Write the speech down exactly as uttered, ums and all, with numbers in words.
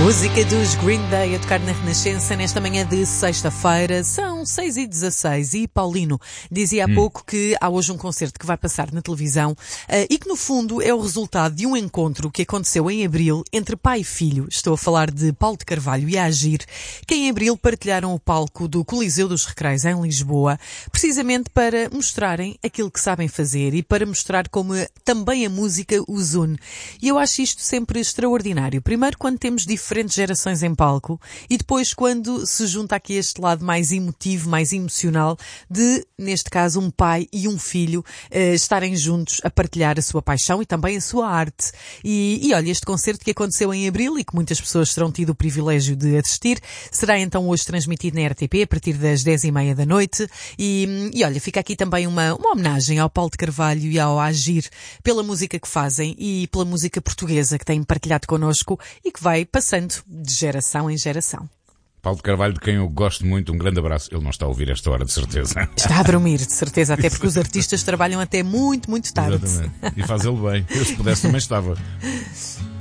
Música dos Green Day a tocar na Renascença nesta manhã de sexta-feira. São seis e dezasseis e Paulino dizia há hum. pouco que há hoje um concerto que vai passar na televisão uh, e que no fundo é o resultado de um encontro que aconteceu em abril entre pai e filho. Estou a falar de Paulo de Carvalho e a Agir, que em abril partilharam o palco do Coliseu dos Recreios em Lisboa, precisamente para mostrarem aquilo que sabem fazer e para mostrar como também a música os une. E eu acho isto sempre extraordinário. Primeiro, quando temos diferentes diferentes gerações em palco e depois quando se junta aqui este lado mais emotivo, mais emocional de, neste caso, um pai e um filho eh, estarem juntos a partilhar a sua paixão e também a sua arte. E, e olha, este concerto que aconteceu em abril e que muitas pessoas terão tido o privilégio de assistir, será então hoje transmitido na R T P a partir das dez e meia da noite e, e olha, fica aqui também uma, uma homenagem ao Paulo de Carvalho e ao Agir pela música que fazem e pela música portuguesa que têm partilhado connosco e que vai passando de geração em geração. Paulo de Carvalho, de quem eu gosto muito, um grande abraço. Ele não está a ouvir esta hora, de certeza. Está a dormir, de certeza, até porque os artistas trabalham até muito, muito tarde. Exatamente. E faz ele bem. Eu, se pudesse, também estava.